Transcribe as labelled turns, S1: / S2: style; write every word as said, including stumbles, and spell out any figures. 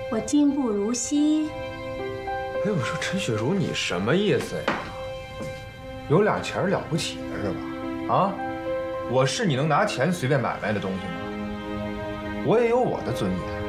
S1: 我今不如昔。
S2: 哎，我说陈雪茹，你什么意思呀？有俩钱了不起的是吧？啊，我是你能拿钱随便买卖的东西吗？我也有我的尊严。